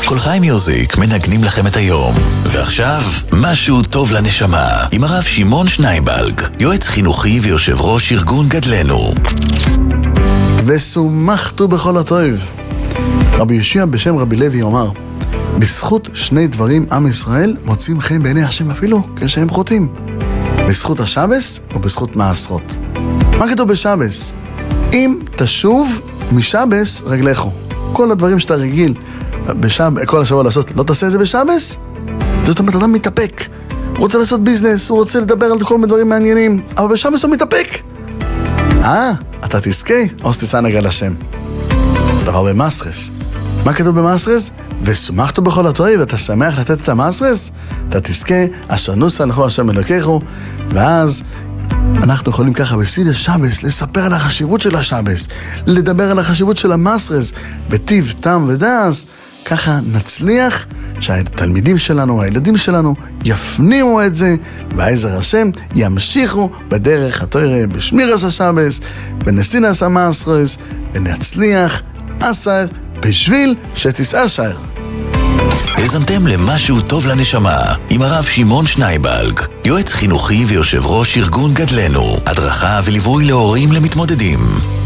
כל חי מיוזיק מנגנים לכם את היום. ועכשיו, משהו טוב לנשמה, עם הרב שמעון שנייבלג, יועץ חינוכי ויושב ראש ארגון גדלנו. ושמחתו בכל הטוב. רבי ישוע בשם רבי לוי אומר, בזכות שני דברים עם ישראל מוצאים חן בעיני השם אפילו כשהם חוטאים. בזכות השבס ובזכות מעשרות. מה כתוב בשבס? אם תשוב משבס רגלךו. כל הדברים שאתה רגיל כל השבוע לעשות, לא תעשה את זה בשבס? זאת אומרת, אדם מתאפק. הוא רוצה לעשות ביזנס, הוא רוצה לדבר על כל מיני דברים מעניינים, אבל בשבס הוא מתאפק. אתה תזכה, או שתישא נגע לשם. דבר במסרס. מה כתוב במסרס? ושמחתו בכל הטוב, ואתה שמח לתת את המסרס, אתה תזכה, אשר נוסה לכו השם אלוקיכו, ואז אנחנו יכולים ככה בסעיד השבס לספר על החשיבות של השבס, לדבר על החשיבות של המסרס, בטיב, טעם ודעס, ככה נצליח שהתלמידים שלנו, הילדים שלנו, יפנימו את זה, ועזר השם ימשיכו בדרך התורה בשמירס השבס, בנסינס המסרס, ונצליח עשר בשביל שתסעה שער. האזנתם למשהו טוב לנשמה עם הרב שמעון שנייבלג, יועץ חינוכי ויושב ראש ארגון גדלנו, הדרכה וליווי להורים למתמודדים.